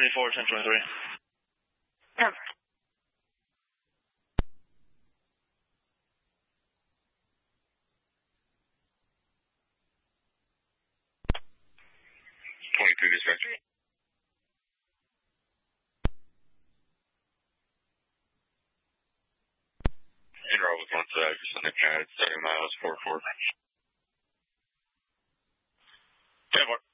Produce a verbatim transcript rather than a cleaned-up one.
seventy-four, ten twenty-three. Number. twenty-two dispatch. Inroad with one side, just on the pad, seventy miles, four four. ten four.